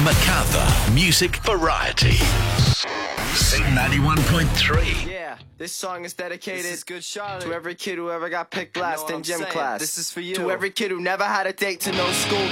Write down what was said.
MacArthur Music Variety. C91.3. Yeah, this song is dedicated to every kid who ever got picked last in gym class. This is for you. To every kid who never had a date to no school